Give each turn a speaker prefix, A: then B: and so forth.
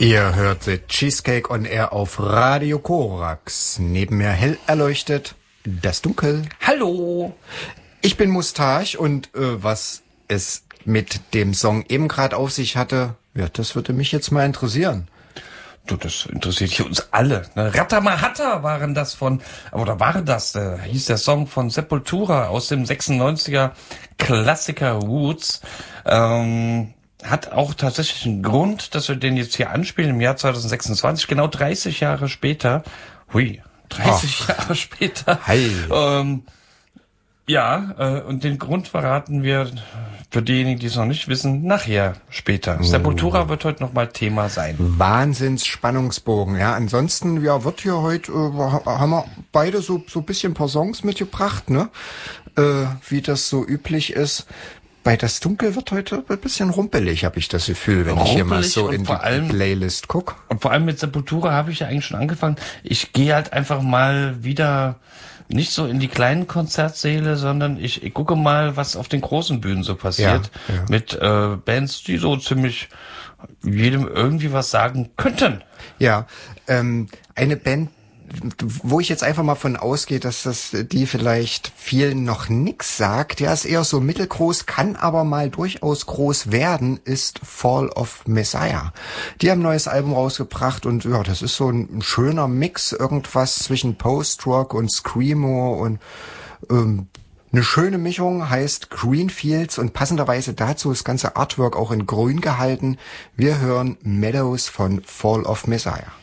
A: Ihr hört The Cheesecake on Air auf Radio Korax. Neben mir hell erleuchtet das Dunkel.
B: Hallo!
A: Ich bin Mustache und was es mit dem Song eben gerade auf sich hatte, ja, das würde mich jetzt mal interessieren.
B: Du, das interessiert hier uns alle. Ne? Ratamahatta waren das hieß der Song von Sepultura aus dem 96er Klassiker Roots. Hat auch tatsächlich einen Grund, dass wir den jetzt hier anspielen im Jahr 2026, genau 30 Jahre später. 30 Jahre später. Und den Grund verraten wir für diejenigen, die es noch nicht wissen, nachher später. Sepultura wird heute nochmal Thema sein.
A: Wahnsinns-Spannungsbogen. Ja, ansonsten, ja, wird hier heute, haben wir beide so ein bisschen ein paar Songs mitgebracht, ne? Wie das so üblich ist. Bei Das Dunkel wird heute ein bisschen rumpelig, habe ich das Gefühl, wenn ich hier mal so in die Playlist gucke.
B: Und vor allem mit Sepultura habe ich ja eigentlich schon angefangen. Ich gehe halt einfach mal wieder nicht so in die kleinen Konzertsäle, sondern ich gucke mal, was auf den großen Bühnen so passiert. Ja. Mit Bands, die so ziemlich jedem irgendwie was sagen könnten.
A: Ja, eine Band, wo ich jetzt einfach mal von ausgehe, dass die vielleicht vielen noch nix sagt, ja, ist eher so mittelgroß, kann aber mal durchaus groß werden, ist Fall of Messiah. Die haben ein neues Album rausgebracht und ja, das ist so ein schöner Mix, irgendwas zwischen Post-Rock und Screamo und eine schöne Mischung, heißt Greenfields und passenderweise dazu das ganze Artwork auch in grün gehalten. Wir hören Meadows von Fall of Messiah.